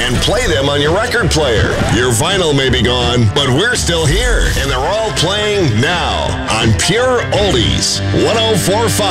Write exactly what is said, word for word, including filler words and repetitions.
and play them on your record player. Your vinyl may be gone, but we're still here, and they're all playing now on Pure Oldies one oh four point five.